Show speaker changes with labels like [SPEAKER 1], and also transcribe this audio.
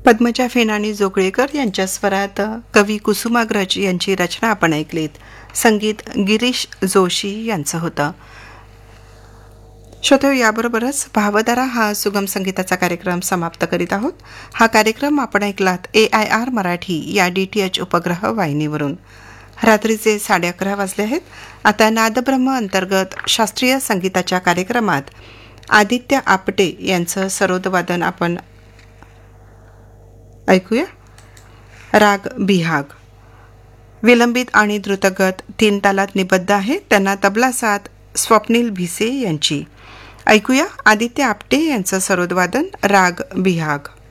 [SPEAKER 1] पद्मजा फेन आणि जोगळेकर यांच्या स्वरात कवी कुसुमाग्रज यांची रचना आपण ऐकलीत. संगीत गिरीश जोशी यांचं होतं. श्रोते, याबरोबरच भावधारा हा सुगम संगीताचा कार्यक्रम समाप्त करीत आहोत. हा कार्यक्रम आपण ऐकलात AIR मराठी या DTH उपग्रह वाहिनीवरून. रात्रीचे 11:30 वाजले आहेत. आता नादब्रह्म अंतर्गत शास्त्रीय संगीताच्या कार्यक्रमात आदित्य आपटे यांचं सरोदवादन आपण ऐकूया. राग बिहाग विलंबित आणि द्रुतगत 3 तालात निबद्ध आहे. त्यांना तबला साथ स्वप्नील भिसे यांची. ऐकूया आदित्य आपटे यांचं सरोदवादन राग बिहाग.